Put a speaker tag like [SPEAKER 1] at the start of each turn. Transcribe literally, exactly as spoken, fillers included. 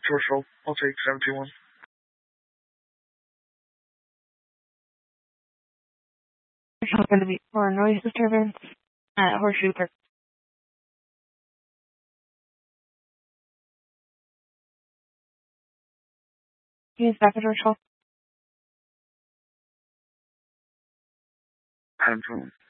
[SPEAKER 1] George, I'll take seven two one.
[SPEAKER 2] It's going to be for noise disturbance at Horseshoe Park. He's back at George Hall.
[SPEAKER 1] Adam two one.